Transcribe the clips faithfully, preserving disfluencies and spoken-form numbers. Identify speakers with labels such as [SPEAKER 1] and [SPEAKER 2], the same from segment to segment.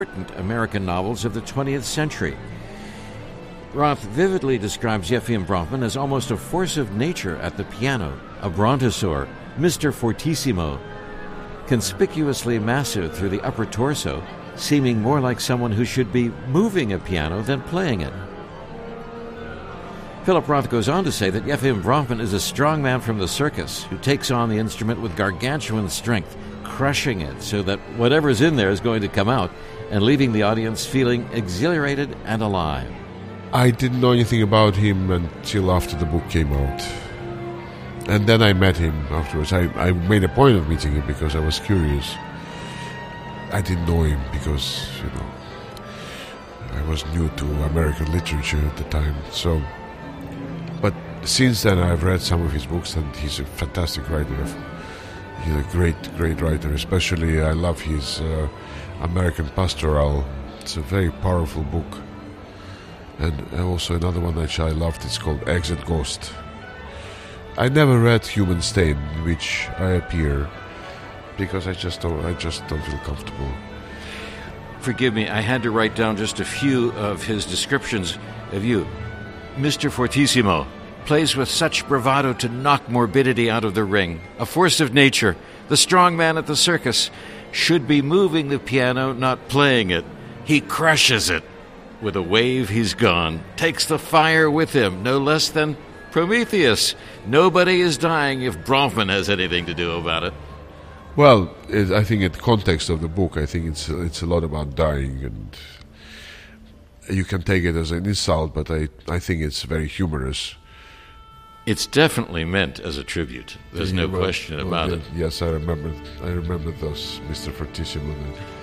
[SPEAKER 1] important American novels of the twentieth century. Roth vividly describes Yefim Bronfman as almost a force of nature at the piano, a brontosaur, Mister Fortissimo, conspicuously massive through the upper torso, seeming more like someone who should be moving a piano than playing it. Philip Roth goes on to say that Yefim Bronfman is a strong man from the circus who takes on the instrument with gargantuan strength, crushing it so that whatever's in there is going to come out and leaving the audience feeling exhilarated and alive.
[SPEAKER 2] I didn't know anything about him until after the book came out. And then I met him afterwards. I, I made a point of meeting him because I was curious. I didn't know him because, you know, I was new to American literature at the time. So, but since then I've read some of his books, and he's a fantastic writer. He's a great, great writer. Especially I love his uh, American Pastoral. It's a very powerful book. And also another one that I loved, it's called Exit Ghost. I never read Human Stain, in which I appear, because I just don't, I just don't feel comfortable.
[SPEAKER 1] Forgive me, I had to write down just a few of his descriptions of you. Mister Fortissimo plays with such bravado to knock morbidity out of the ring, a force of nature, the strong man at the circus, should be moving the piano, not playing it. He crushes it. With a wave, he's gone, takes the fire with him, no less than Prometheus. Nobody is dying if Bronfman has anything to do about it.
[SPEAKER 2] Well, it, I think in the context of the book, I think it's it's a lot about dying, and you can take it as an insult, but I, I think it's very humorous.
[SPEAKER 1] It's definitely meant as a tribute. There's no
[SPEAKER 2] well,
[SPEAKER 1] question
[SPEAKER 2] well,
[SPEAKER 1] about
[SPEAKER 2] yeah,
[SPEAKER 1] it.
[SPEAKER 2] Yes, I remember. I remember those, Mister Fortissimo.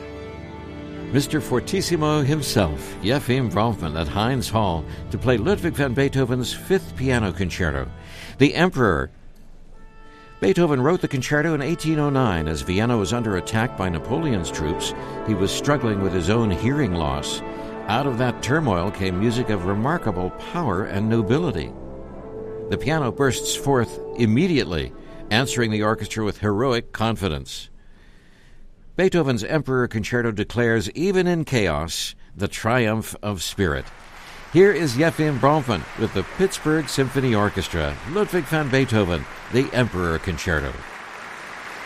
[SPEAKER 1] Mister Fortissimo himself, Yefim Bronfman, at Heinz Hall to play Ludwig van Beethoven's Fifth Piano Concerto. The Emperor. Beethoven wrote the concerto in eighteen oh nine as Vienna was under attack by Napoleon's troops. He was struggling with his own hearing loss. Out of that turmoil came music of remarkable power and nobility. The piano bursts forth immediately, answering the orchestra with heroic confidence. Beethoven's Emperor Concerto declares, even in chaos, the triumph of spirit. Here is Yefim Bronfman with the Pittsburgh Symphony Orchestra, Ludwig van Beethoven, the Emperor Concerto.